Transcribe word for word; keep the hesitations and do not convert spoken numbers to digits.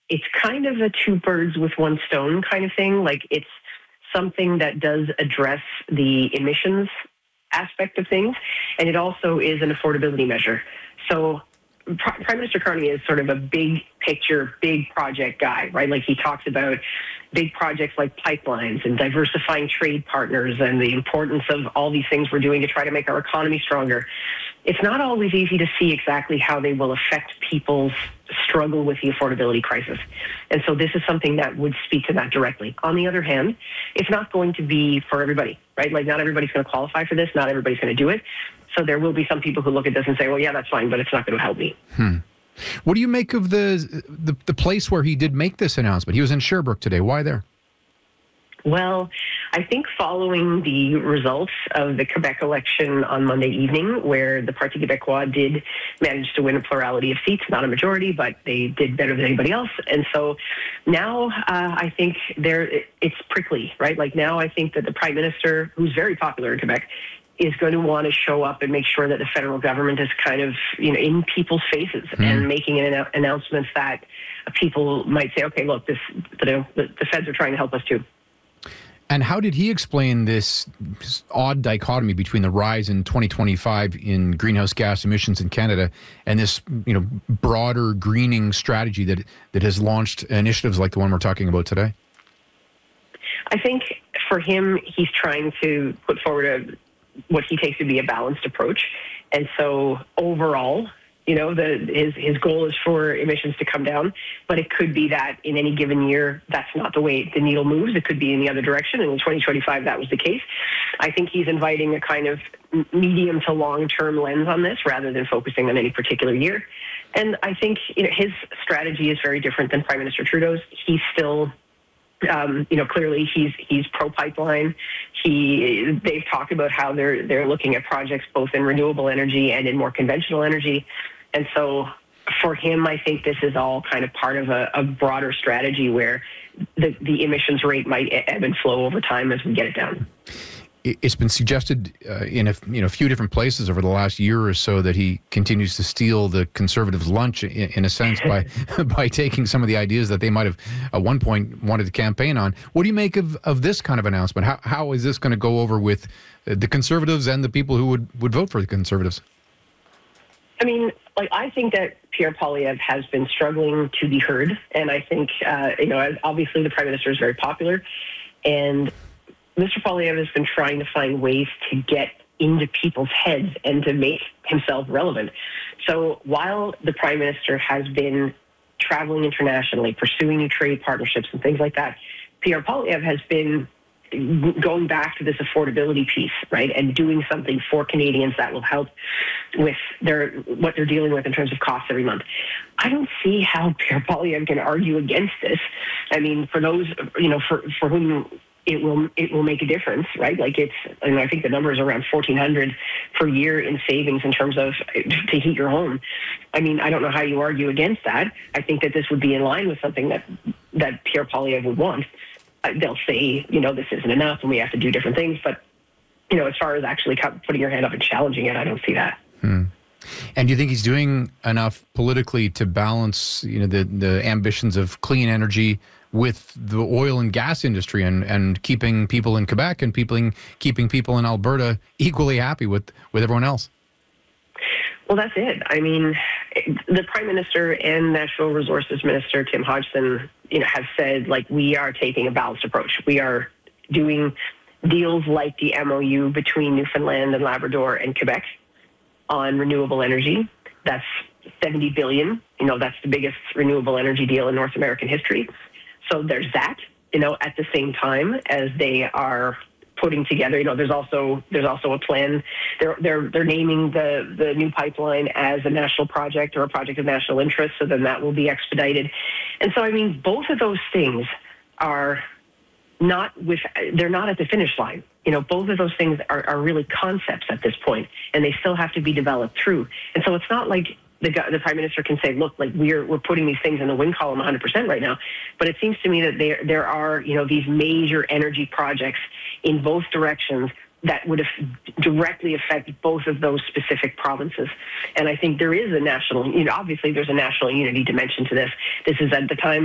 it's kind of a two birds with one stone kind of thing. Like, it's something that does address the emissions aspect of things, and it also is an affordability measure. So Prime Minister Carney is sort of a big picture, big project guy, right? Like, he talks about big projects like pipelines and diversifying trade partners and the importance of all these things we're doing to try to make our economy stronger. It's not always easy to see exactly how they will affect people's struggle with the affordability crisis. And so this is something that would speak to that directly. On the other hand, it's not going to be for everybody, right? Like, not everybody's going to qualify for this. Not everybody's going to do it. So there will be some people who look at this and say, well, yeah, that's fine, but it's not going to help me. Hmm. What do you make of the, the the place where he did make this announcement? He was in Sherbrooke today. Why there? Well, I think following the results of the Quebec election on Monday evening, where the Parti Québécois did manage to win a plurality of seats, not a majority, but they did better than anybody else. And so now uh, I think there it's prickly, right? Like, now I think that the Prime Minister, who's very popular in Quebec, is going to want to show up and make sure that the federal government is kind of, you know, in people's faces mm. and making an announcements that people might say, okay, look, this, you know, the, the feds are trying to help us too. And how did he explain this odd dichotomy between the rise in twenty twenty-five in greenhouse gas emissions in Canada and this, you know, broader greening strategy that that has launched initiatives like the one we're talking about today? I think for him, he's trying to put forward a what he takes to be a balanced approach. And so overall, you know, the, his, his goal is for emissions to come down, but it could be that in any given year, that's not the way the needle moves. It could be in the other direction. And in twenty twenty-five, that was the case. I think he's inviting a kind of medium to long-term lens on this rather than focusing on any particular year. And I think, you know, his strategy is very different than Prime Minister Trudeau's. He's still Um, you know, clearly he's he's pro-pipeline. He they've talked about how they're they're looking at projects both in renewable energy and in more conventional energy, and so for him, I think this is all kind of part of a, a broader strategy where the the emissions rate might ebb and flow over time as we get it down. It's been suggested uh, in a you know few different places over the last year or so that he continues to steal the Conservatives' lunch in, in a sense by by taking some of the ideas that they might have at one point wanted to campaign on. What do you make of, of this kind of announcement? How how is this going to go over with the Conservatives and the people who would, would vote for the Conservatives? I mean, like, I think that Pierre Poilievre has been struggling to be heard, and I think uh, you know obviously the Prime Minister is very popular, and Mister Poilievre has been trying to find ways to get into people's heads and to make himself relevant. So while the Prime Minister has been traveling internationally, pursuing new trade partnerships and things like that, Pierre Poilievre has been going back to this affordability piece, right, and doing something for Canadians that will help with their what they're dealing with in terms of costs every month. I don't see how Pierre Poilievre can argue against this. I mean, for those, you know, for, for whom it will it will make a difference, right? Like, it's, I mean, I think the number is around fourteen hundred per year in savings in terms of to heat your home. I mean, I don't know how you argue against that. I think that this would be in line with something that that Pierre Poilievre would want. Uh, they'll say, you know, this isn't enough and we have to do different things. But, you know, as far as actually putting your hand up and challenging it, I don't see that. Hmm. And do you think he's doing enough politically to balance, you know, the, the ambitions of clean energy with the oil and gas industry and, and keeping people in Quebec and people keeping people in Alberta equally happy with, with everyone else? Well, that's it. I mean, the Prime Minister and Natural Resources Minister, Tim Hodgson, you know, have said, like, we are taking a balanced approach. We are doing deals like the M O U between Newfoundland and Labrador and Quebec on renewable energy. That's seventy billion dollars. You know, that's the biggest renewable energy deal in North American history. So there's that, you know, at the same time as they are putting together, you know, there's also there's also a plan. They're they're they're naming the the new pipeline as a national project or a project of national interest, so then that will be expedited. And so, I mean, both of those things are not with they're not at the finish line. You know, both of those things are, are really concepts at this point, and they still have to be developed through. And so it's not like the, the Prime Minister can say, look, like, we're we're putting these things in the win column one hundred percent right now. But it seems to me that there there are, you know, these major energy projects in both directions that would directly affect both of those specific provinces. And I think there is a national, you know, obviously there's a national unity dimension to this. This is at the time